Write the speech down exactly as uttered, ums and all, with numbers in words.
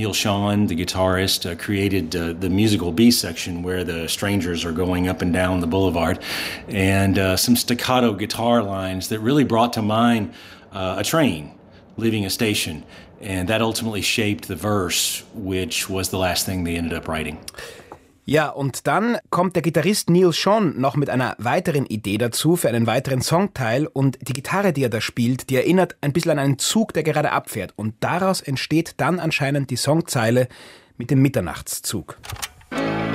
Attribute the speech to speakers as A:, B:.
A: Neil Schon, the guitarist, uh, created uh, the musical B section where the strangers are going up and down the boulevard, and uh, some staccato guitar lines that really brought to mind uh, a train leaving a station, and that ultimately shaped the verse, which was the last thing they ended up writing.
B: Ja, und dann kommt der Gitarrist Neil Schon noch mit einer weiteren Idee dazu für einen weiteren Songteil, und die Gitarre, die er da spielt, die erinnert ein bisschen an einen Zug, der gerade abfährt, und daraus entsteht dann anscheinend die Songzeile mit dem Mitternachtszug.